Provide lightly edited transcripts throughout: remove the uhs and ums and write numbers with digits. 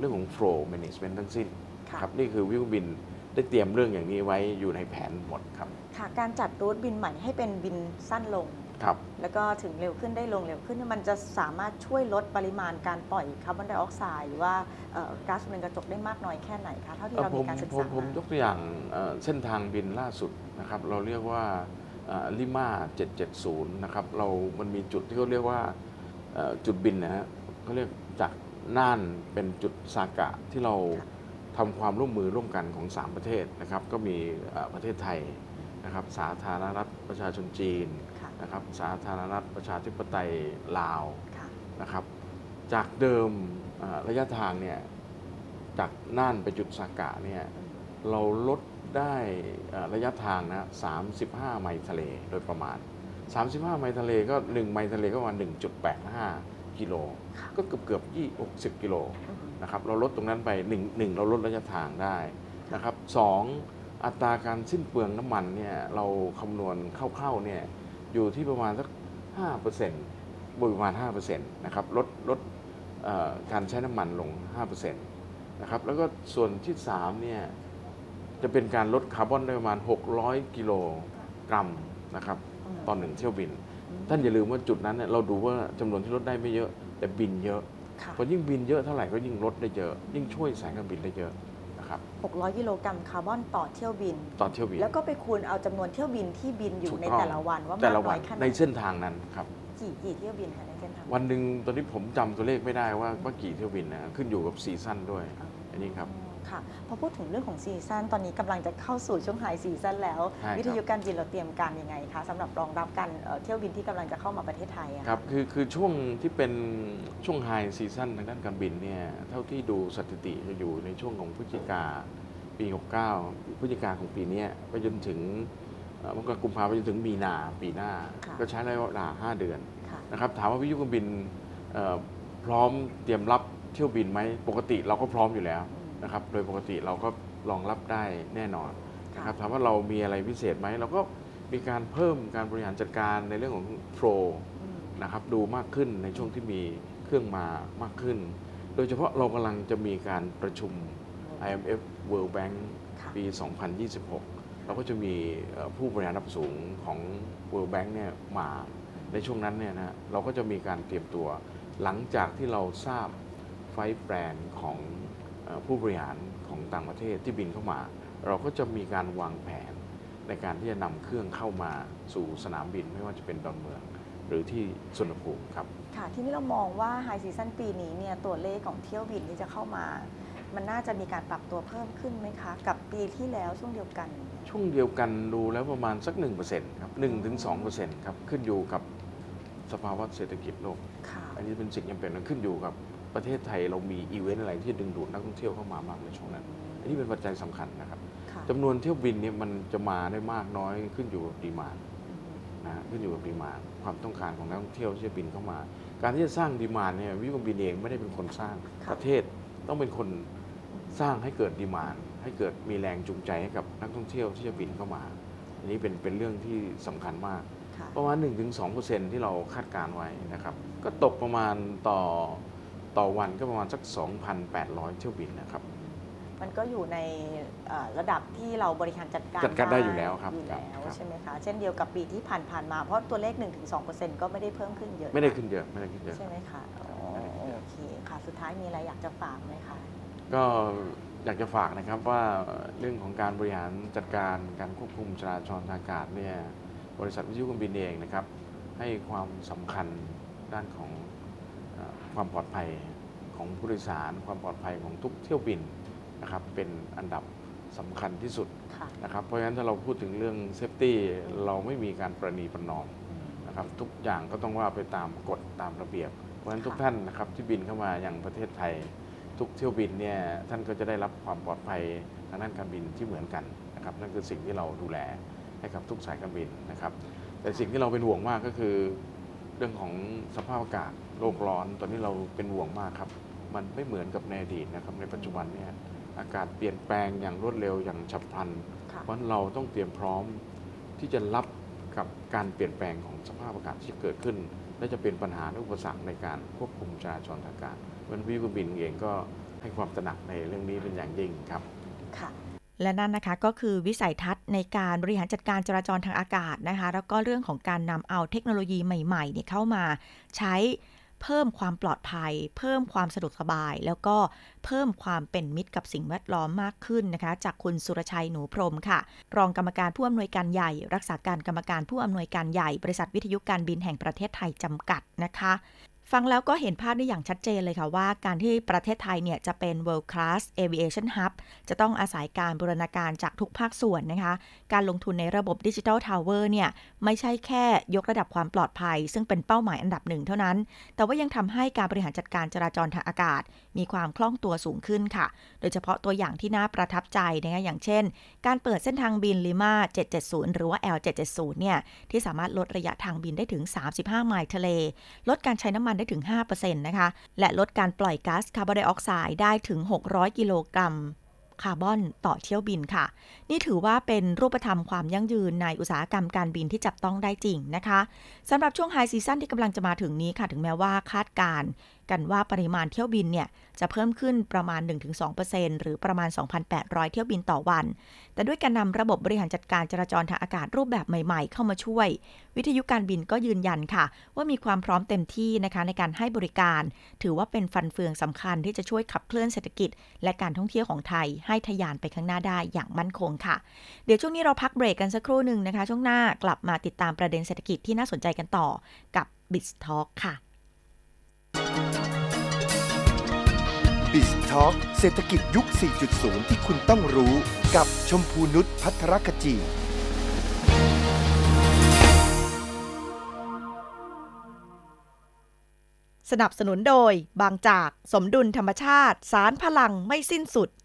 รื่องของ flow management ทั้งสิ้นครับนี่คือวิวบินได้เตรียมเรื่องอย่างนี้ไว้อยู่ในแผนหมดครับค่ะการจัดรูทบินใหม่ให้เป็นบินสั้นลงครับแล้วก็ถึงเร็วขึ้นได้ลงเร็วขึ้นมันจะสามารถช่วยลดปริมาณการปล่อยคาร์บอนไดออกไซด์หรือว่าก๊าซเรือนกระจกได้มากน้อยแค่ไหนคะเท่าที่เรามีการศึกษาผมยกตัวอย่างเส้นทางบินล่าสุดนะครับเราเรียกว่าลิมา770นะครับมันมีจุดที่เขาเรียกว่าจุดบินนะฮะเขาเรียกจากน่านเป็นจุดซากะที่เราทำความร่วมมือร่วมกันของ3ประเทศนะครับก็มีประเทศไทยนะครับสาธารณรัฐประชาชนจีนนะครับสาธารณรัฐประชาธิปไตยลาวนะครับจากเดิมระยะทางเนี่ยจากน่านไปจุดซากะเนี่ยเราลดได้ระยะทางนะ35 ไมล์ทะเลโดยประมาณ35 ไมล์ทะเลก็1 ไมล์ทะเลก็ประมาณ 1.85 กิโลก็เกือบ60 กิโลนะครับเราลดตรงนั้นไป1เราลดระยะทางได้นะครับ2อัตราการสิ้นเปลืองน้ำมันเนี่ยเราคำนวณคร่าวๆเนี่ยอยู่ที่ประมาณสัก 5%ประมาณ 5% นะครับลดการใช้น้ำมันลง 5%นะครับแล้วก็ส่วนที่3เนี่ยจะเป็นการลดคาร์บอนได้ประมาณ600 กิโลกรัมนะครับต่อ1เที่ยวบินท่านอย่าลืมว่าจุดนั้นเนี่ยเราดูว่าจำนวนที่ลดได้ไม่เยอะแต่บินเยอะพอยิ่งบินเยอะเท่าไหร่ก็ยิ่งลดได้เยอะยิ่งช่วยสายการบินได้เยอะนะครับ 600 กิโลกรัมคาร์บอนต่อเที่ยวบินแล้วก็ไปคูณเอาจำนวนเที่ยวบินที่บินอยู่ในแต่ละวันว่ามากน้อยแค่ไหนในเส้นทางนั้นครับกี่เที่ยวบินคะในเส้นทางวันหนึ่งตอนนี้ผมจำตัวเลขไม่ได้ว่ากี่เที่ยวบินนะขึ้นอยู่กับซีซั่นด้วยอันนี้ครับค่ะพอพูดถึงเรื่องของซีซั่นตอนนี้กำลังจะเข้าสู่ช่วงไฮซีซั่นแล้ววิทยุการบินเราเตรียมการยังไงคะสำหรับรองรับการเที่ยวบินที่กำลังจะเข้ามาประเทศไทยครับคือช่วงที่เป็นช่วงไฮซีซั่นทางด้านการบินเนี่ยเท่าที่ดูสถิติจะอยู่ในช่วงของพฤศจิกาปี69พฤศจิกาของปีนี้ไปจนถึงมกราคมกุมภาพันธ์ไปจนถึงมีนาปีหน้าก็ใช้ระยะเวลา5 เดือนนะครับถามว่าวิทยุการบินพร้อมเตรียมรับเที่ยวบินไหมปกติเราก็พร้อมอยู่แล้วนะครับโดยปกติเราก็รองรับได้แน่นอนนะครับถามว่าเรามีอะไรพิเศษไหมเราก็มีการเพิ่มการบริหารจัดการในเรื่องของโฟล์นะครับดูมากขึ้นในช่วงที่มีเครื่องมามากขึ้นโดยเฉพาะเรากำลังจะมีการประชุม IMF World Bank ปี 2026 เราก็จะมีผู้บริหารระดับสูงของ World Bank เนี่ยมาในช่วงนั้นเนี่ยนะเราก็จะมีการเตรียมตัวหลังจากที่เราทราบไฟล์แปลนของผู้บริหารของต่างประเทศที่บินเข้ามาเราก็จะมีการวางแผนในการที่จะนำเครื่องเข้ามาสู่สนามบินไม่ว่าจะเป็นดอนเมืองหรือที่สุวรรณภูมิครับค่ะที่นี่เรามองว่าไฮซีซั่นปีนี้เนี่ยตัวเลขของเที่ยวบินที่จะเข้ามามันน่าจะมีการปรับตัวเพิ่มขึ้นไหมคะกับปีที่แล้วช่วงเดียวกันดูแล้วประมาณสัก 1% ครับ 1-2% ครับขึ้นอยู่กับสภาวะเศรษฐกิจโลกอันนี้เป็นสิ่งจำเป็นขึ้นอยู่กับประเทศไทยเรามีอีเวนต์อะไรที่ดึงดูดนักท่องเที่ยวเข้ามามากในช่วงนั้นอันนี้เป็นปัจจัยสำคัญนะครับจำนวนเที่ยวบินเนี่ยมันจะมาได้มากน้อยขึ้นอยู่กับดีมานด์นะขึ้นอยู่กับดีมานด์ความต้องการของนักท่องเที่ยวที่จะบินเข้ามาการที่จะสร้างดีมานด์เนี่ยวิวบินเองไม่ได้เป็นคนสร้างประเทศต้องเป็นคนสร้างให้เกิดดีมานด์ให้เกิดมีแรงจูงใจให้กับนักท่องเที่ยวที่จะบินเข้ามาอันนี้เป็นเรื่องที่สำคัญมากประมาณ 1-2% ที่เราคาดการไว้นะครับก็ตกประมาณต่อวันก็ประมาณสัก 2,800 เที่ยวบินนะครับมันก็อยู่ในระดับที่เราบริหารจัดการได้อยู่แล้วครับใช่ไหมคะเช่นเดียวกับปีที่ผ่านมาเพราะตัวเลข 1-2% ก็ไม่ได้เพิ่มขึ้นเยอะไม่ได้ขึ้นเยอะใช่ไหมคะโอเคค่ะสุดท้ายมีอะไรอยากจะฝากไหมคะก็อยากจะฝากนะครับว่าเรื่องของการบริหารจัดการการควบคุมจราจรทางอากาศเนี่ยบริษัทวิทยุการบินเองนะครับให้ความสำคัญด้านของความปลอดภัยของผู้โดยสารความปลอดภัยของทุกเที่ยวบินนะครับเป็นอันดับสำคัญที่สุดนะครับเพราะฉะนั้นถ้าเราพูดถึงเรื่องเซฟตี้เราไม่มีการประนีประนอมนะครับทุกอย่างก็ต้องว่าไปตามกฎตามระเบียบเพราะฉะนั้นทุกท่านนะครับที่บินเข้ามาอย่างประเทศไทยทุกเที่ยวบินเนี่ยท่านก็จะได้รับความปลอดภัยทางด้านการบินที่เหมือนกันนะครับนั่นคือสิ่งที่เราดูแลให้กับทุกสายการบินนะครับแต่สิ่งที่เราเป็นห่วงมากก็คือเรื่องของสภาพอากาศโลกร้อนตอนนี้เราเป็นห่วงมากครับมันไม่เหมือนกับในอดีตนะครับในปัจจุบันเนี่ยอากาศเปลี่ยนแปลงอย่างรวดเร็วอย่างฉับพลันเพราะเราต้องเตรียมพร้อมที่จะรับกับการเปลี่ยนแปลงของสภาพอากาศที่เกิดขึ้นและจะเป็นปัญหาอุปสรรคในการควบคุมจราจรทางอากาศวันวิวบินเองก็ให้ความตระหนักในเรื่องนี้เป็นอย่างยิ่งครับค่ะและนั่นนะคะก็คือวิสัยทัศน์ในการบริหารจัดการจราจรทางอากาศนะคะแล้วก็เรื่องของการนำเอาเทคโนโลยีใหม่ๆเนี่ยเข้ามาใช้เพิ่มความปลอดภัยเพิ่มความสะดวกสบายแล้วก็เพิ่มความเป็นมิตรกับสิ่งแวดล้อมมากขึ้นนะคะจากคุณสุรชัยหนูพรหมค่ะรองกรรมการผู้อำนวยการใหญ่รักษาการกรรมการผู้อำนวยการใหญ่บริษัทวิทยุการบินแห่งประเทศไทยจำกัดนะคะฟังแล้วก็เห็นภาพได้อย่างชัดเจนเลยค่ะว่าการที่ประเทศไทยเนี่ยจะเป็น World Class Aviation Hub จะต้องอาศัยการบูรณาการจากทุกภาคส่วนนะคะการลงทุนในระบบ Digital Tower เนี่ยไม่ใช่แค่ยกระดับความปลอดภัยซึ่งเป็นเป้าหมายอันดับหนึ่งเท่านั้นแต่ว่ายังทำให้การบริหารจัดการจราจรทางอากาศมีความคล่องตัวสูงขึ้นค่ะโดยเฉพาะตัวอย่างที่น่าประทับใจนะคะอย่างเช่นการเปิดเส้นทางบิน Lima 770 หรือว่า L770 เนี่ยที่สามารถลดระยะทางบินได้ถึง35ไมล์ทะเลลดการใช้น้ำมันได้ถึง 5% นะคะและลดการปล่อยก๊าซคาร์บอนไดออกไซด์ได้ถึง600กิโลกรัมคาร์บอนต่อเที่ยวบินค่ะนี่ถือว่าเป็นรูปธรรมความยั่งยืนในอุตสาหกรรมการบินที่จับต้องได้จริงนะคะสำหรับช่วงไฮซีซั่นที่กำลังจะมาถึงนี้ค่ะถึงแม้ว่าคาดการณ์กันว่าปริมาณเที่ยวบินเนี่ยจะเพิ่มขึ้นประมาณ 1-2% หรือประมาณ 2,800 เที่ยวบินต่อวันแต่ด้วยการนำระบบบริหารจัดการจราจรทางอากาศรูปแบบใหม่ๆเข้ามาช่วยวิทยุการบินก็ยืนยันค่ะว่ามีความพร้อมเต็มที่นะคะในการให้บริการถือว่าเป็นฟันเฟืองสำคัญที่จะช่วยขับเคลื่อนเศรษฐกิจและการท่องเที่ยวของไทยให้ทะยานไปข้างหน้าได้อย่างมั่นคงค่ะเดี๋ยวช่วงนี้เราพักเบรกกันสักครู่หนึ่งนะคะช่วงหน้ากลับมาติดตามประเด็นเศรษฐกิจที่น่าสนใจกันต่อกับ BizTalk ค่ะ BizTalk เศรษฐกิจยุค 4.0 ที่คุณต้องรู้กับชมพูนุช ภัทรกจีสนับสนุนโดยบางจากสมดุลธรรมชาติสารพลังไม่สิ้นสุด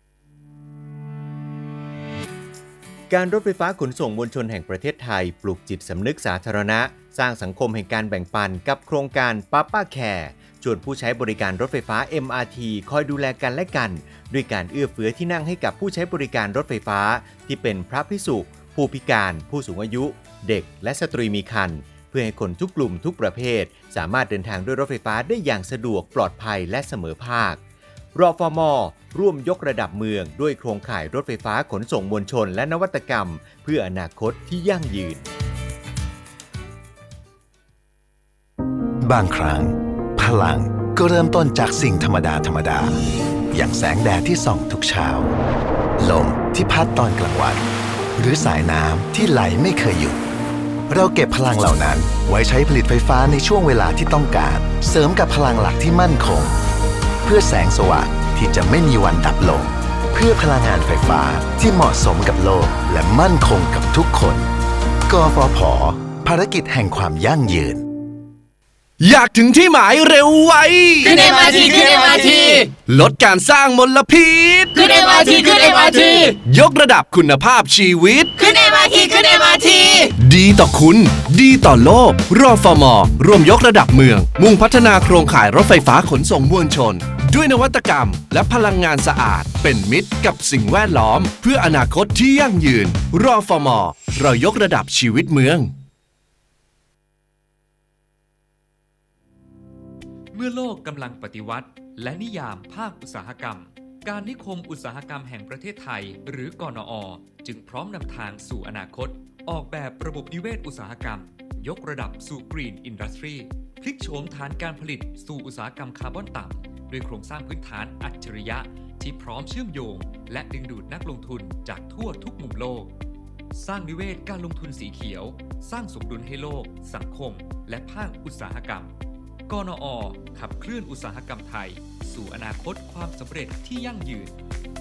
การรถไฟฟ้าขนส่งมวลชนแห่งประเทศไทยปลูกจิตสำนึกสาธารณะสร้างสังคมแห่งการแบ่งปันกับโครงการป้าป้าแคร์ชวนผู้ใช้บริการรถไฟฟ้า MRT คอยดูแลกันและกันด้วยการเอื้อเฟื้อที่นั่งให้กับผู้ใช้บริการรถไฟฟ้าที่เป็นพระภิกษุผู้พิการผู้สูงอายุเด็กและสตรีมีครรภ์เพื่อให้คนทุกกลุ่มทุกประเภทสามารถเดินทางด้วยรถไฟฟ้าได้อย่างสะดวกปลอดภัยและเสมอภาครฟม.ร่วมยกระดับเมืองด้วยโครงข่ายรถไฟฟ้าขนส่งมวลชนและนวัตกรรมเพื่ออนาคตที่ยั่งยืนบางครั้งพลังก็เริ่มต้นจากสิ่งธรรมดาอย่างแสงแดดที่ส่องทุกเช้าลมที่พัดตอนกลางวันหรือสายน้ำที่ไหลไม่เคยหยุดเราเก็บพลังเหล่านั้นไว้ใช้ผลิตไฟฟ้าในช่วงเวลาที่ต้องการเสริมกับพลังหลักที่มั่นคงเพื่อแสงสว่างที่จะไม่มีวันดับลงเพื่อพลังงานไฟฟ้าที่เหมาะสมกับโลกและมั่นคงกับทุกคนกฟผ.ภารกิจแห่งความยั่งยืนอยากถึงที่หมายเร็วไวขึ้น MRT ขึ้น MRT ลดการสร้างมลพิษขึ้น MRT ขึ้น MRT ยกระดับคุณภาพชีวิตขึ้น MRT ขึ้น MRT ดีต่อคุณดีต่อโลกรฟม.ร่วมยกระดับเมืองมุ่งพัฒนาโครงข่ายรถไฟฟ้าขนส่งมวลชนด้วยนวัตกรรมและพลังงานสะอาดเป็นมิตรกับสิ่งแวดล้อมเพื่ออนาคตที่ยั่งยืนรฟม.เรายกระดับชีวิตเมืองเมื่อโลกกำลังปฏิวัติและนิยามภาคอุตสาหกรรมการนิคมอุตสาหกรรมแห่งประเทศไทยหรือกนอ.จึงพร้อมนำทางสู่อนาคตออกแบบระบบนิเวศอุตสาหกรรมยกระดับสู่ Green Industry พลิกโฉมฐานการผลิตสู่อุตสาหกรรมคาร์บอนต่ำด้วยโครงสร้างพื้นฐานอัจฉริยะที่พร้อมเชื่อมโยงและดึงดูดนักลงทุนจากทั่วทุกมุมโลกสร้างนิเวศการลงทุนสีเขียวสร้างสมดุลให้โลกสังคมและภาคอุตสาหกรรมกนอ.ขับเคลื่อนอุตสาหกรรมไทยสู่อนาคตความสำเร็จที่ยั่งยืน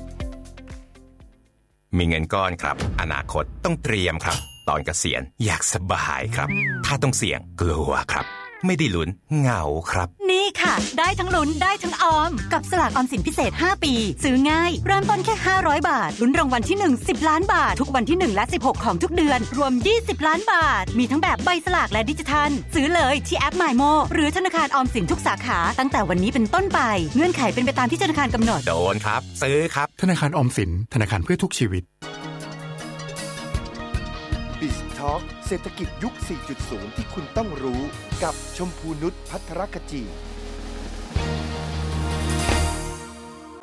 มีเงินก้อนครับอนาคตต้องเตรียมครับตอนเกษียณอยากสบายครับถ้าต้องเสี่ยงกลัวครับไม่ได้ลุ้นเหงาครับนี่ค่ะได้ทั้งลุ้นได้ทั้งออมกับสลากออมสินพิเศษ5ปีซื้อง่ายเริ่มต้นแค่500บาทลุ้นรางวัลที่1 10ล้านบาททุกวันที่1และ16ของทุกเดือนรวม20ล้านบาทมีทั้งแบบใบสลากและดิจิทัลซื้อเลยที่แอป MyMo หรือธนาคารออมสินทุกสาขาตั้งแต่วันนี้เป็นต้นไปเงื่อนไขเป็นไปตามที่ธนาคารกำหนดโดนครับซื้อครับธนาคารออมสินธนาคารเพื่อทุกชีวิต BizTalk เศรษฐกิจยุค 4.0 ที่คุณต้องรู้กับชมพูนุช ภัทรกจี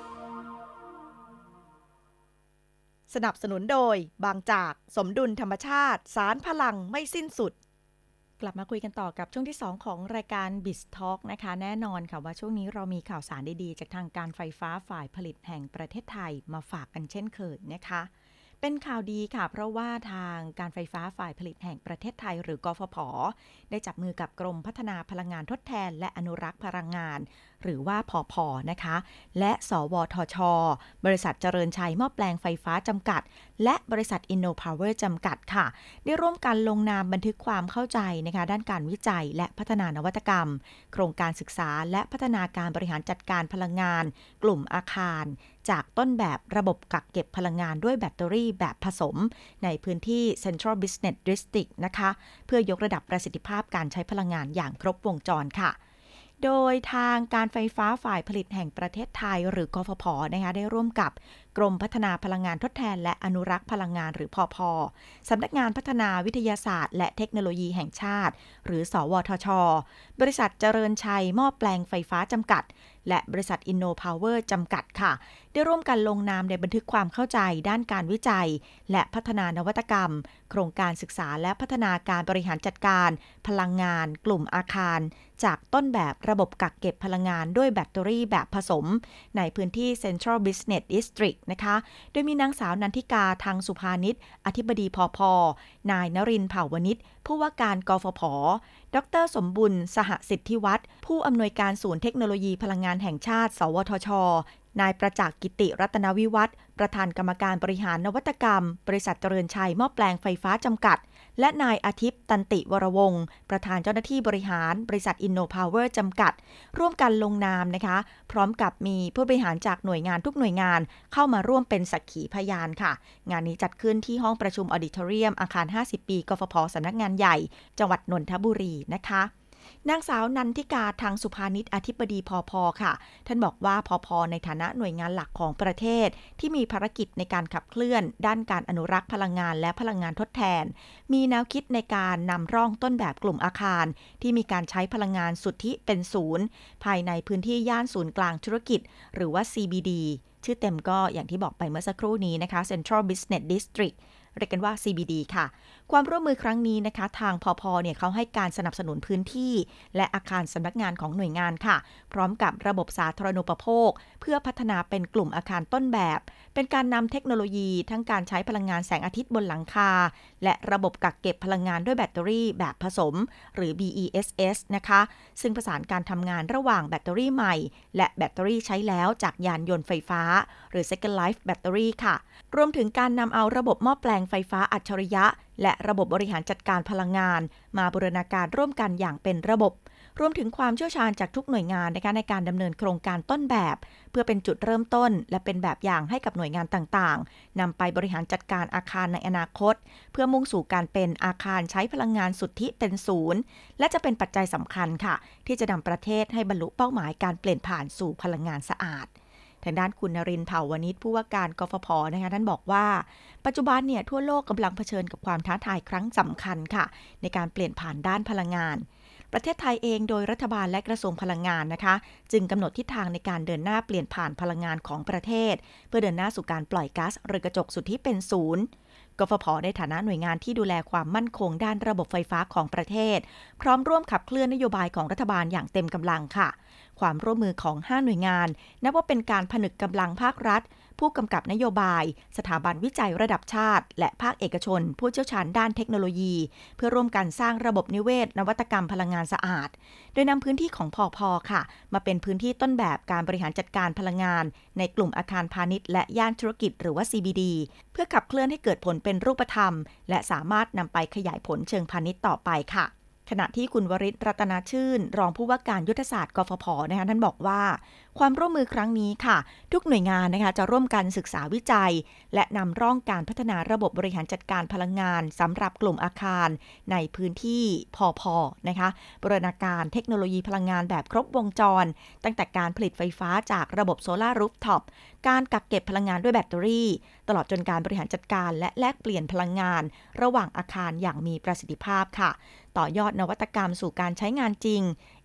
สนับสนุนโดยบางจากสมดุลธรรมชาติสารพลังไม่สิ้นสุดกลับมาคุยกันต่อกับช่วงที่2ของรายการ Biz Talk นะคะแน่นอนค่ะว่าช่วงนี้เรามีข่าวสารดีๆจากทางการไฟฟ้าฝ่ายผลิตแห่งประเทศไทยมาฝากกันเช่นเคยนะคะเป็นข่าวดีค่ะเพราะว่าทางการไฟฟ้าฝ่ายผลิตแห่งประเทศไทยหรือกฟผ.ได้จับมือกับกรมพัฒนาพลังงานทดแทนและอนุรักษ์พลังงานหรือว่าผผ.นะคะและสวทช.บริษัทเจริญชัยหม้อแปลงไฟฟ้าจำกัดและบริษัท InnoPower จำกัดค่ะได้ร่วมกันลงนามบันทึกความเข้าใจนะคะด้านการวิจัยและพัฒนานวัตกรรมโครงการศึกษาและพัฒนาการบริหารจัดการพลังงานกลุ่มอาคารจากต้นแบบระบบกักเก็บพลังงานด้วยแบตเตอรี่แบบผสมในพื้นที่ Central Business District นะคะเพื่อยกระดับประสิทธิภาพการใช้พลังงานอย่างครบวงจรค่ะโดยทางการไฟฟ้าฝ่ายผลิตแห่งประเทศไทยหรือกฟผ.นะคะได้ร่วมกับกรมพัฒนาพลังงานทดแทนและอนุรักษ์พลังงานหรือผผ.สำนักงานพัฒนาวิทยาศาสตร์และเทคโนโลยีแห่งชาติหรือสวทช.บริษัทเจริญชัยหม้อแปลงไฟฟ้าจำกัดและบริษัท InnoPower จำกัดค่ะได้ร่วมกันลงนามในบันทึกความเข้าใจด้านการวิจัยและพัฒนานวัตกรรมโครงการศึกษาและพัฒนาการบริหารจัดการพลังงานกลุ่มอาคารจากต้นแบบระบบกักเก็บพลังงานด้วยแบตเตอรี่แบบผสมในพื้นที่ Central Business District นะคะโดยมีนางสาวนันทิกาทางสุภานิชอธิบดีผผ.นายนรินทร์เผ่าวณิชผู้ว่าการกฟผ.ดร.สมบุญสหสิทธิวัฒน์ผู้อำนวยการศูนย์เทคโนโลยีพลังงานแห่งชาติสวทช.นายประจักษ์กิติรัตนวิวัฒน์ประธานกรรมการบริหารนวัตกรรมบริษัทเจริญชัยหม้อแปลงไฟฟ้าจำกัดและนายอาทิตย์ตันติวรวงศ์ประธานเจ้าหน้าที่บริหารบริษัท InnoPower จำกัดร่วมกันลงนามนะคะพร้อมกับมีผู้บริหารจากหน่วยงานทุกหน่วยงานเข้ามาร่วมเป็นสักขีพยานค่ะงานนี้จัดขึ้นที่ห้องประชุมออดิทอเรียมอาคาร50ปีกฟผ.สำนักงานใหญ่จังหวัดนนทบุรีนะคะนางสาวนันทิกาทางสุภานิชอธิบดีผผ.ค่ะท่านบอกว่าผผ.ในฐานะหน่วยงานหลักของประเทศที่มีภารกิจในการขับเคลื่อนด้านการอนุรักษ์พลังงานและพลังงานทดแทนมีแนวคิดในการนำร่องต้นแบบกลุ่มอาคารที่มีการใช้พลังงานสุทธิเป็นศูนย์ภายในพื้นที่ย่านศูนย์กลางธุรกิจหรือว่า CBD ชื่อเต็มก็อย่างที่บอกไปเมื่อสักครู่นี้นะคะ Central Business Districtเรียกกันว่า CBD ค่ะความร่วมมือครั้งนี้นะคะทางผผ.เนี่ยเขาให้การสนับสนุนพื้นที่และอาคารสำนักงานของหน่วยงานค่ะพร้อมกับระบบสาธารณูปโภคเพื่อพัฒนาเป็นกลุ่มอาคารต้นแบบเป็นการนำเทคโนโลยีทั้งการใช้พลังงานแสงอาทิตย์บนหลังคาและระบบกักเก็บพลังงานด้วยแบตเตอรี่แบบผสมหรือ BESS นะคะซึ่งประสานการทำงานระหว่างแบตเตอรี่ใหม่และแบตเตอรี่ใช้แล้วจากยานยนต์ไฟฟ้าหรือ Second Life Battery ค่ะรวมถึงการนำเอาระบบหม้อแปลงไฟฟ้าอัจฉริยะและระบบบริหารจัดการพลังงานมาบูรณาการร่วมกันอย่างเป็นระบบรวมถึงความเชี่ยวชาญจากทุกหน่วยงานนะคะในการดำเนินโครงการต้นแบบเพื่อเป็นจุดเริ่มต้นและเป็นแบบอย่างให้กับหน่วยงานต่างๆนำไปบริหารจัดการอาคารในอนาคตเพื่อมุ่งสู่การเป็นอาคารใช้พลังงานสุทธิเป็นศูนย์และจะเป็นปัจจัยสำคัญค่ะที่จะนำประเทศให้บรรลุเป้าหมายการเปลี่ยนผ่านสู่พลังงานสะอาดทางด้านคุณนรินทร์เผ่าวณิชผู้ว่าการกฟผ.นะคะท่านบอกว่าปัจจุบันเนี่ยทั่วโลกกำลังเผชิญกับความท้าทายครั้งสำคัญค่ะในการเปลี่ยนผ่านด้านพลังงานประเทศไทยเองโดยรัฐบาลและกระทรวงพลังงานนะคะจึงกำหนดทิศทางในการเดินหน้าเปลี่ยนผ่านพลังงานของประเทศเพื่อเดินหน้าสู่การปล่อยก๊าซเรือนกระจกสุทธิเป็นศูนย์กฟผ.ในฐานะหน่วยงานที่ดูแลความมั่นคงด้านระบบไฟฟ้าของประเทศพร้อมร่วมขับเคลื่อนนโยบายของรัฐบาลอย่างเต็มกำลังค่ะความร่วมมือของ5หน่วยงานนับว่าเป็นการผนึกกำลังภาครัฐผู้กำกับนโยบายสถาบันวิจัยระดับชาติและภาคเอกชนผู้เชี่ยวชาญด้านเทคโนโลยีเพื่อร่วมกันสร้างระบบนิเวศนวัตกรรมพลังงานสะอาดโดยนำพื้นที่ของผผ.ค่ะมาเป็นพื้นที่ต้นแบบการบริหารจัดการพลังงานในกลุ่มอาคารพาณิชย์และย่านธุรกิจหรือว่า CBD เพื่อขับเคลื่อนให้เกิดผลเป็นรูปธรรมและสามารถนำไปขยายผลเชิงพาณิชย์ต่อไปค่ะขณะที่คุณวริศ รัตนาชื่นรองผู้ว่าการยุทธศาสตร์กฟผ.นะคะท่านบอกว่าความร่วมมือครั้งนี้ค่ะทุกหน่วยงานนะคะจะร่วมกันศึกษาวิจัยและนำร่องการพัฒนาระบบบริหารจัดการพลังงานสำหรับกลุ่มอาคารในพื้นที่ผผ.นะคะบูรณาการเทคโนโลยีพลังงานแบบครบวงจรตั้งแต่การผลิตไฟฟ้าจากระบบโซลาร์รูฟท็อปการกักเก็บพลังงานด้วยแบตเตอรี่ตลอดจนการบริหารจัดการและแลกเปลี่ยนพลังงานระหว่างอาคารอย่างมีประสิทธิภาพค่ะต่อยอดนวัตกรรมสู่การใช้งานจริง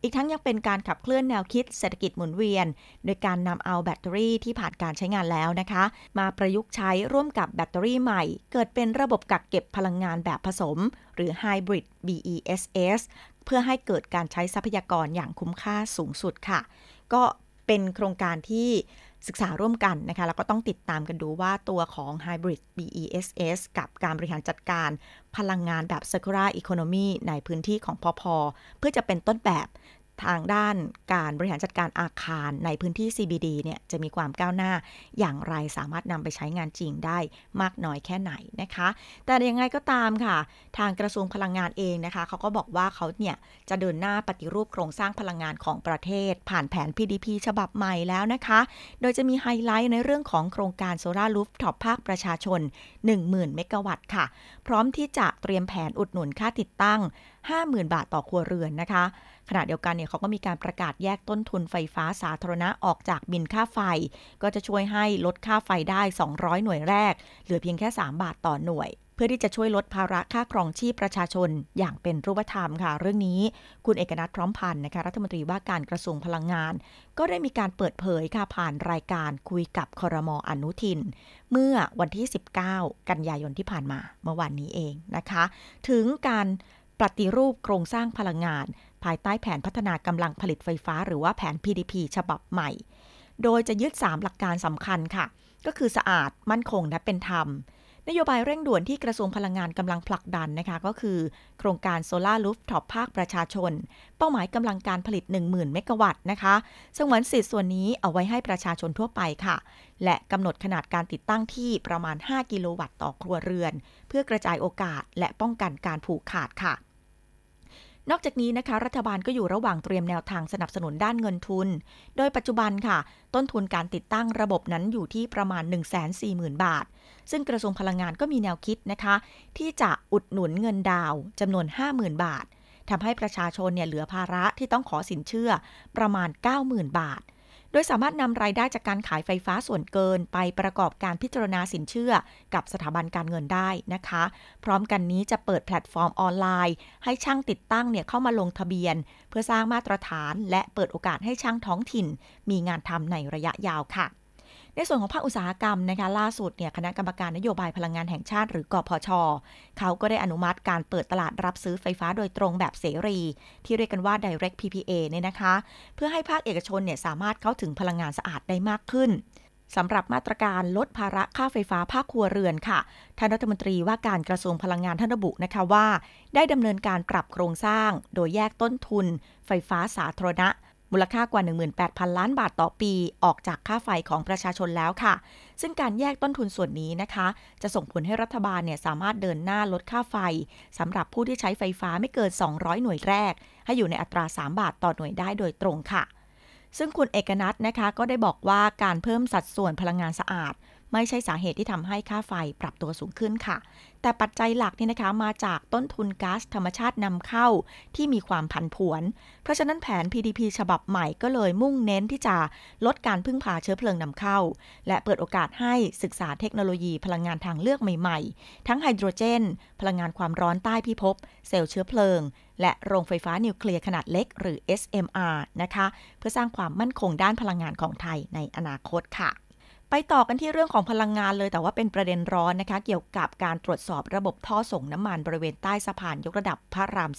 อีกทั้งยังเป็นการขับเคลื่อนแนวคิดเศรษฐกิจหมุนเวียนโดยการนำเอาแบตเตอรี่ที่ผ่านการใช้งานแล้วนะคะมาประยุกต์ใช้ร่วมกับแบตเตอรี่ใหม่เกิดเป็นระบบกักเก็บพลังงานแบบผสมหรือ Hybrid BESS เพื่อให้เกิดการใช้ทรัพยากรอย่างคุ้มค่าสูงสุดค่ะก็เป็นโครงการที่ศึกษาร่วมกันนะคะแล้วก็ต้องติดตามกันดูว่าตัวของ Hybrid BESS กับการบริหารจัดการพลังงานแบบ Circular Economy ในพื้นที่ของพพ.เพื่อจะเป็นต้นแบบทางด้านการบริหารจัดการอาคารในพื้นที่ CBD เนี่ยจะมีความก้าวหน้าอย่างไรสามารถนำไปใช้งานจริงได้มากน้อยแค่ไหนนะคะแต่ยังไงก็ตามค่ะทางกระทรวงพลังงานเองนะคะเขาก็บอกว่าเขาเนี่ยจะเดินหน้าปฏิรูปโครงสร้างพลังงานของประเทศผ่านแผน PDP ฉบับใหม่แล้วนะคะโดยจะมีไฮไลท์ในเรื่องของโครงการโซลาร์รูฟท็อปภาคประชาชน 10,000 เมกะวัตต์ค่ะพร้อมที่จะเตรียมแผนอุดหนุนค่าติดตั้ง 50,000 บาทต่อครัวเรือนนะคะขณะเดียวกันเนี่ยเขาก็มีการประกาศแยกต้นทุนไฟฟ้าสาธารณะออกจากบิลค่าไฟก็จะช่วยให้ลดค่าไฟได้200หน่วยแรกเหลือเพียงแค่3บาทต่อหน่วยเพื่อที่จะช่วยลดภาระค่าครองชีพประชาชนอย่างเป็นรูปธรรมค่ะเรื่องนี้คุณเอกนัทพร้อมพันธ์นะคะรัฐมนตรีว่าการกระทรวงพลังงานก็ได้มีการเปิดเผยค่ะผ่านรายการคุยกับครม.อนุทินเมื่อวันที่19กันยายนที่ผ่านมาเมื่อวานนี้เองนะคะถึงการปฏิรูปโครงสร้างพลังงานภายใต้แผนพัฒนากำลังผลิตไฟฟ้าหรือว่าแผน PDP ฉบับใหม่โดยจะยึด3หลักการสำคัญค่ะก็คือสะอาดมั่นคงและเป็นธรรมนโยบายเร่งด่วนที่กระทรวงพลังงานกำลังผลักดันนะคะก็คือโครงการโซลาร์รูฟท็อปภาคประชาชนเป้าหมายกำลังการผลิต 10,000 เมกะวัตต์นะคะสงวนสิทธิ์ส่วนนี้เอาไว้ให้ประชาชนทั่วไปค่ะและกำหนดขนาดการติดตั้งที่ประมาณ5กิโลวัตต์ต่อครัวเรือนเพื่อกระจายโอกาสและป้องกันการผูกขาดค่ะนอกจากนี้นะคะรัฐบาลก็อยู่ระหว่างเตรียมแนวทางสนับสนุนด้านเงินทุนโดยปัจจุบันค่ะต้นทุนการติดตั้งระบบนั้นอยู่ที่ประมาณ 140,000 บาทซึ่งกระทรวงพลังงานก็มีแนวคิดนะคะที่จะอุดหนุนเงินดาวจำนวน 50,000 บาททำให้ประชาชนเนี่ยเหลือภาระที่ต้องขอสินเชื่อประมาณ 90,000 บาทโดยสามารถนำรายได้จากการขายไฟฟ้าส่วนเกินไปประกอบการพิจารณาสินเชื่อกับสถาบันการเงินได้นะคะพร้อมกันนี้จะเปิดแพลตฟอร์มออนไลน์ให้ช่างติดตั้งเนี่ยเข้ามาลงทะเบียนเพื่อสร้างมาตรฐานและเปิดโอกาสให้ช่างท้องถิ่นมีงานทำในระยะยาวค่ะในส่วนของภาคอุตสาหกรรมนะคะล่าสุดเนี่ยคณะกรรมการนโยบายพลังงานแห่งชาติหรือกพช.เขาก็ได้อนุมัติการเปิดตลาดรับซื้อไฟฟ้าโดยตรงแบบเสรีที่เรียกกันว่า Direct PPA เนี่ยนะคะเพื่อให้ภาคเอกชนเนี่ยสามารถเข้าถึงพลังงานสะอาดได้มากขึ้นสำหรับมาตรการลดภาระค่าไฟฟ้าภาคครัวเรือนค่ะท่านรัฐมนตรีว่าการกระทรวงพลังงานท่านระบุนะคะว่าได้ดำเนินการปรับโครงสร้างโดยแยกต้นทุนไฟฟ้าสาธารณะมูลค่ากว่า 18,000 ล้านบาทต่อปีออกจากค่าไฟของประชาชนแล้วค่ะซึ่งการแยกต้นทุนส่วนนี้นะคะจะส่งผลให้รัฐบาลเนี่ยสามารถเดินหน้าลดค่าไฟสำหรับผู้ที่ใช้ไฟฟ้าไม่เกิน200หน่วยแรกให้อยู่ในอัตรา3บาทต่อหน่วยได้โดยตรงค่ะซึ่งคุณเอกนัทนะคะก็ได้บอกว่าการเพิ่มสัดส่วนพลังงานสะอาดไม่ใช่สาเหตุที่ทำให้ค่าไฟปรับตัวสูงขึ้นค่ะแต่ปัจจัยหลักนี่นะคะมาจากต้นทุนก๊าซธรรมชาตินำเข้าที่มีความผันผวนเพราะฉะนั้นแผน PDP ฉบับใหม่ก็เลยมุ่งเน้นที่จะลดการพึ่งพาเชื้อเพลิงนำเข้าและเปิดโอกาสให้ศึกษาเทคโนโลยีพลังงานทางเลือกใหม่ๆทั้งไฮโดรเจนพลังงานความร้อนใต้พิภพเซลล์เชื้อเพลิงและโรงไฟฟ้านิวเคลียร์ขนาดเล็กหรือ SMR นะคะเพื่อสร้างความมั่นคงด้านพลังงานของไทยในอนาคตค่ะไปต่อกันที่เรื่องของพลังงานเลยแต่ว่าเป็นประเด็นร้อนนะคะเกี่ยวกับการตรวจสอบระบบท่อส่งน้ำมันบริเวณใต้สะพานยกระดับพระราม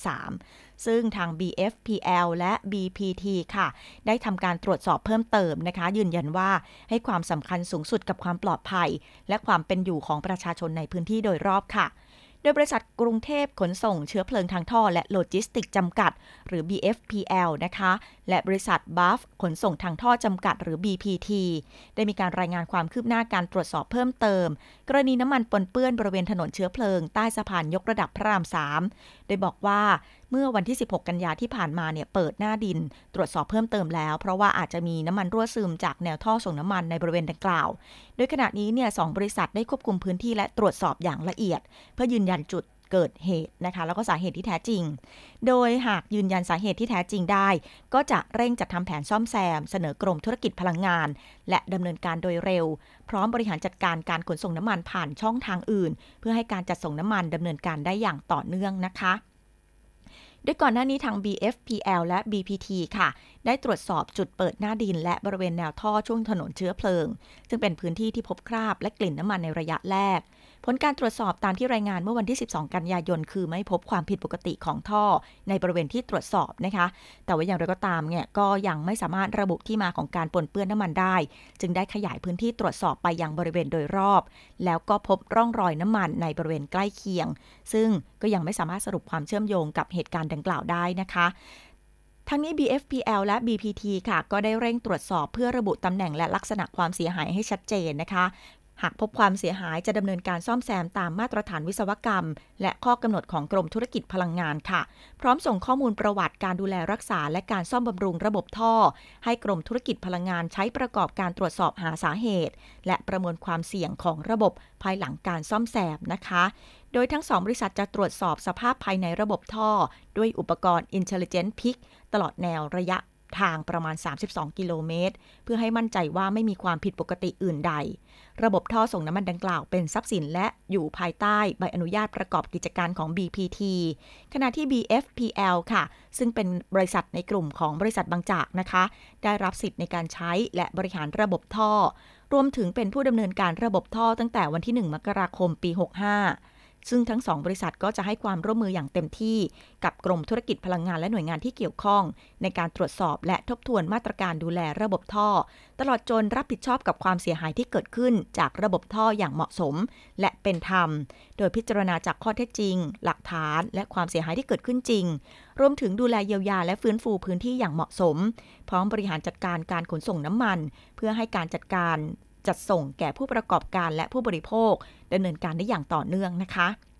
3ซึ่งทาง BFPL และ BPT ค่ะได้ทำการตรวจสอบเพิ่มเติมนะคะยืนยันว่าให้ความสำคัญสูงสุดกับความปลอดภัยและความเป็นอยู่ของประชาชนในพื้นที่โดยรอบค่ะโดยบริษัทกรุงเทพขนส่งเชื้อเพลิงทางท่อและโลจิสติกจำกัดหรือ BFPL นะคะและบริษัท BAF ขนส่งทางท่อจำกัดหรือ BPT ได้มีการรายงานความคืบหน้าการตรวจสอบเพิ่มเติมกรณีน้ำมันปนเปื้อนบริเวณถนนเชื้อเพลิงใต้สะพานยกระดับพระราม 3โดยบอกว่าเมื่อวันที่16กันยาที่ผ่านมาเนี่ยเปิดหน้าดินตรวจสอบเพิ่มเติมแล้วเพราะว่าอาจจะมีน้ำมันรั่วซึมจากแนวท่อส่งน้ำมันในบริเวณดังกล่าวโดยขณะนี้เนี่ย2บริษัทได้ควบคุมพื้นที่และตรวจสอบอย่างละเอียดเพื่อยืนยันจุดเกิดเหตุนะคะแล้วก็สาเหตุที่แท้จริงโดยหากยืนยันสาเหตุที่แท้จริงได้ก็จะเร่งจัดทำแผนซ่อมแซมเสนอกรมธุรกิจพลังงานและดำเนินการโดยเร็วพร้อมบริหารจัดการการขนส่งน้ำมันผ่านช่องทางอื่นเพื่อให้การจัดส่งน้ำมันดำเนินการได้อย่างต่อเนื่องนะคะโดยก่อนหน้านี้ทาง BFPL และ BPT ค่ะได้ตรวจสอบจุดเปิดหน้าดินและบริเวณแนวท่อช่วงถนนเชื้อเพลิงซึ่งเป็นพื้นที่ที่พบคราบและกลิ่นน้ำมันในระยะแรกผลการตรวจสอบตามที่รายงานเมื่อวันที่12กันยายนคือไม่พบความผิดปกติของท่อในบริเวณที่ตรวจสอบนะคะแต่ว่าอย่างไรก็ตามเนี่ยก็ยังไม่สามารถระบุที่มาของการปนเปื้อนน้ำมันได้จึงได้ขยายพื้นที่ตรวจสอบไปยังบริเวณโดยรอบแล้วก็พบร่องรอยน้ำมันในบริเวณใกล้เคียงซึ่งก็ยังไม่สามารถสรุปความเชื่อมโยงกับเหตุการณ์ดังกล่าวได้นะคะทั้งนี้ BFPL และ BPT ค่ะก็ได้เร่งตรวจสอบเพื่อระบุตำแหน่งและลักษณะความเสียหายให้ชัดเจนนะคะหากพบความเสียหายจะดำเนินการซ่อมแซมตามมาตรฐานวิศวกรรมและข้อกำหนดของกรมธุรกิจพลังงานค่ะพร้อมส่งข้อมูลประวัติการดูแลรักษาและการซ่อมบำรุงระบบท่อให้กรมธุรกิจพลังงานใช้ประกอบการตรวจสอบหาสาเหตุและประเมินความเสี่ยงของระบบภายหลังการซ่อมแซมนะคะโดยทั้ง2บริษัทจะตรวจสอบสภาพภายในระบบท่อด้วยอุปกรณ์ Intelligent Peak ตลอดแนวระยะทางประมาณ32กิโลเมตรเพื่อให้มั่นใจว่าไม่มีความผิดปกติอื่นใดระบบท่อส่งน้ำมันดังกล่าวเป็นทรัพย์สินและอยู่ภายใต้ใบอนุญาตประกอบกิจการของ BPT ขณะที่ BFPL ค่ะซึ่งเป็นบริษัทในกลุ่มของบริษัทบางจากนะคะได้รับสิทธิ์ในการใช้และบริหารระบบท่อรวมถึงเป็นผู้ดำเนินการระบบท่อตั้งแต่วันที่1มกราคมปี65ซึ่งทั้ง2บริษัทก็จะให้ความร่วมมืออย่างเต็มที่กับกรมธุรกิจพลังงานและหน่วยงานที่เกี่ยวข้องในการตรวจสอบและทบทวนมาตรการดูแลระบบท่อตลอดจนรับผิดชอบกับความเสียหายที่เกิดขึ้นจากระบบท่ออย่างเหมาะสมและเป็นธรรมโดยพิจารณาจากข้อเท็จจริงหลักฐานและความเสียหายที่เกิดขึ้นจริงรวมถึงดูแลเยียวยาและฟื้นฟูพื้นที่อย่างเหมาะสมพร้อมบริหารจัดการการขนส่งน้ำมันเพื่อให้การจัดส่งแก่ผู้ประกอบการและผู้บริโภคดำเนินการได้อย่างต่อเนื่องนะคะ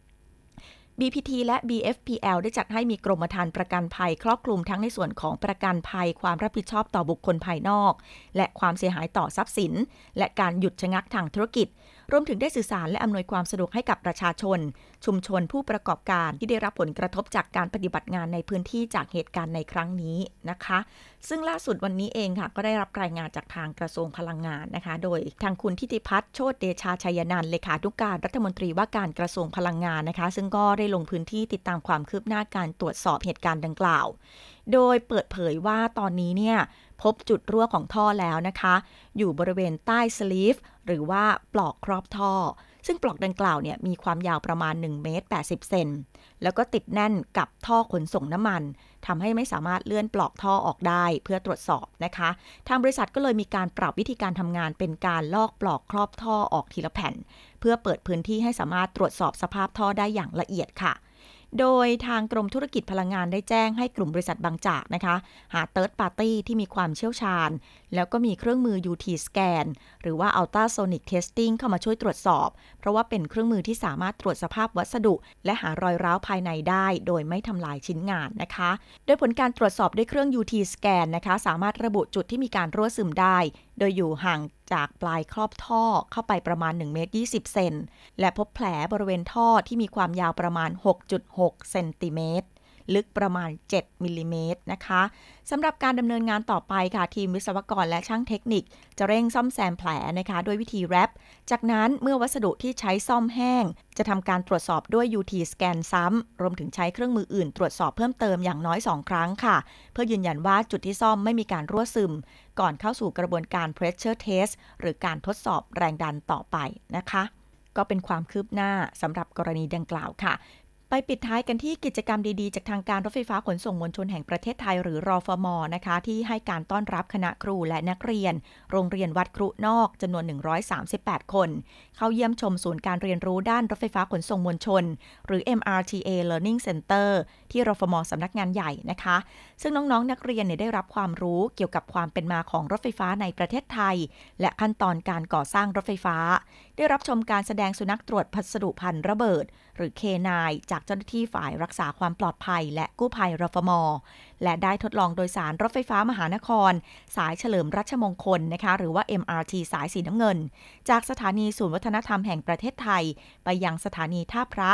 BPT และ BFPL ได้จัดให้มีกรมธรรม์ประกันภัยครอบคลุมทั้งในส่วนของประกันภัยความรับผิดชอบต่อบุคคลภายนอกและความเสียหายต่อทรัพย์สินและการหยุดชะงักทางธุรกิจรวมถึงได้สื่อสารและอำนวยความสะดวกให้กับประชาชนชุมชนผู้ประกอบการที่ได้รับผลกระทบจากการปฏิบัติงานในพื้นที่จากเหตุการณ์ในครั้งนี้นะคะซึ่งล่าสุดวันนี้เองค่ะก็ได้รับรายงานจากทางกระทรวงพลังงานนะคะโดยทางคุณทิติพัฒน์โชติเดชาชัยนันท์เลขานุการรัฐมนตรีว่าการกระทรวงพลังงานนะคะซึ่งก็ได้ลงพื้นที่ติดตามความคืบหน้าการตรวจสอบเหตุการณ์ดังกล่าวโดยเปิดเผยว่าตอนนี้เนี่ยพบจุดรั่วของท่อแล้วนะคะอยู่บริเวณใต้สลีฟหรือว่าปลอกครอบท่อซึ่งปลอกดังกล่าวเนี่ยมีความยาวประมาณ1เมตร80เซนแล้วก็ติดแน่นกับท่อขนส่งน้ำมันทำให้ไม่สามารถเลื่อนปลอกท่อออกได้เพื่อตรวจสอบนะคะทางบริษัทก็เลยมีการปรับวิธีการทำงานเป็นการลอกปลอกครอบท่อออกทีละแผ่นเพื่อเปิดพื้นที่ให้สามารถตรวจสอบสภาพท่อได้อย่างละเอียดค่ะโดยทางกรมธุรกิจพลังงานได้แจ้งให้กลุ่มบริษัทบางจากนะคะหา Third Party ที่มีความเชี่ยวชาญแล้วก็มีเครื่องมือ UT Scan หรือว่า Ultrasonic Testing เข้ามาช่วยตรวจสอบเพราะว่าเป็นเครื่องมือที่สามารถตรวจสภาพวัสดุและหารอยร้าวภายในได้โดยไม่ทำลายชิ้นงานนะคะโดยผลการตรวจสอบด้วยเครื่อง UT Scan นะคะสามารถระบุจุดที่มีการรั่วซึมได้โดยอยู่ห่างจากปลายครอบท่อเข้าไปประมาณ1เมตร20เซนและพบแผลบริเวณท่อที่มีความยาวประมาณ 6.6 เซนติเมตรลึกประมาณ7มิลลิเมตรนะคะสำหรับการดำเนินงานต่อไปค่ะทีมวิศวกรและช่างเทคนิคจะเร่งซ่อมแซมแผลนะคะด้วยวิธีแรปจากนั้นเมื่อวัสดุที่ใช้ซ่อมแห้งจะทำการตรวจสอบด้วย UT Scan ซ้ำรวมถึงใช้เครื่องมืออื่นตรวจสอบเพิ่มเติมอย่างน้อย2ครั้งค่ะเพื่อยืนยันว่าจุดที่ซ่อมไม่มีการรั่วซึมก่อนเข้าสู่กระบวนการ Pressure Test หรือการทดสอบแรงดันต่อไปนะคะก็เป็นความคืบหน้าสำหรับกรณีดังกล่าวค่ะไปปิดท้ายกันที่กิจกรรมดีๆจากทางการรถไฟฟ้าขนส่งมวลชนแห่งประเทศไทยหรือรฟม.นะคะที่ให้การต้อนรับคณะครูและนักเรียนโรงเรียนวัดครุนอกจำนวน138คนเข้าเยี่ยมชมศูนย์การเรียนรู้ด้านรถไฟฟ้าขนส่งมวลชนหรือ MRTA Learning Center ที่รฟม.สำนักงานใหญ่นะคะซึ่งน้องๆนักเรียนได้รับความรู้เกี่ยวกับความเป็นมาของรถไฟฟ้าในประเทศไทยและขั้นตอนการก่อสร้างรถไฟฟ้าได้รับชมการแสดงสุนัขตรวจพัสดุภัณฑ์ระเบิดหรือ K9 จากเจ้าหน้าที่ฝ่ายรักษาความปลอดภัยและกู้ภัยรฟม.และได้ทดลองโดยสารรถไฟฟ้ามหานครสายเฉลิมรัชมงคลนะคะหรือว่า MRT สายสีน้ำเงินจากสถานีศูนย์วัฒนธรรมแห่งประเทศไทยไปยังสถานีท่าพระ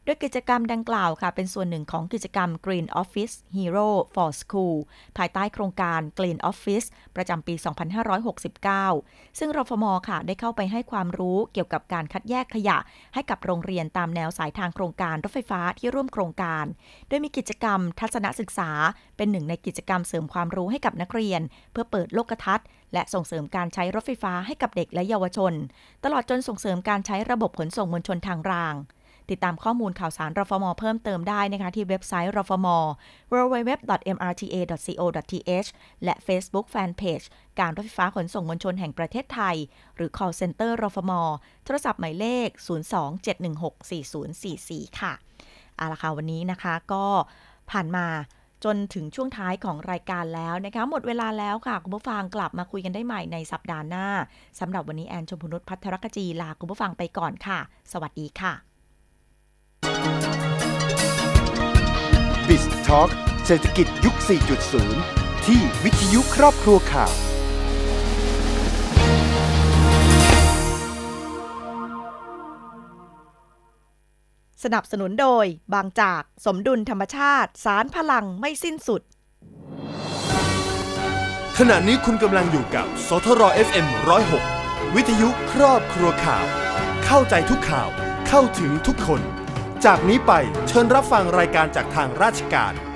โดยกิจกรรมดังกล่าวค่ะเป็นส่วนหนึ่งของกิจกรรม Green Office Hero for School ภายใต้โครงการ Green Office ประจำปี 2569 ซึ่งรฟม.ค่ะได้เข้าไปให้ความรู้เกี่ยวกับการคัดแยกขยะให้กับโรงเรียนตามแนวสายทางโครงการรถไฟฟ้าที่ร่วมโครงการโดยมีกิจกรรมทัศนศึกษาเป็นหนึ่งในกิจกรรมเสริมความรู้ให้กับนักเรียนเพื่อเปิดโลกทัศน์และส่งเสริมการใช้รถไฟฟ้าให้กับเด็กและเยาวชนตลอดจนส่งเสริมการใช้ระบบขนส่งมวลชนทางรางติดตามข้อมูลข่าวสารรฟม.เพิ่มเติมได้นะคะที่เว็บไซต์รฟม. www.mrta.co.th และ Facebook Fanpage การรถไฟฟ้าขนส่งมวลชนแห่งประเทศไทยหรือ Call Center รฟม.โทรศัพท์หมายเลข 02-716-4044 ค่ะเอาล่ะค่ะวันนี้นะคะก็ผ่านมาจนถึงช่วงท้ายของรายการแล้วนะคะหมดเวลาแล้วค่ะคุณผู้ฟังกลับมาคุยกันได้ใหม่ในสัปดาห์หน้าสำหรับวันนี้แอนชมพูนุชภัทรกจีลาคุณผู้ฟังไปก่อนค่ะสวัสดีค่ะ Biz Talk เศรษฐกิจยุค 4.0 ที่วิทยุครอบครัวข่าวสนับสนุนโดยบางจากสมดุลธรรมชาติสารพลังไม่สิ้นสุดขณะนี้คุณกำลังอยู่กับสทร FM 106 วิทยุครอบครัวข่าวเข้าใจทุกข่าวเข้าถึงทุกคนจากนี้ไปเชิญรับฟังรายการจากทางราชการ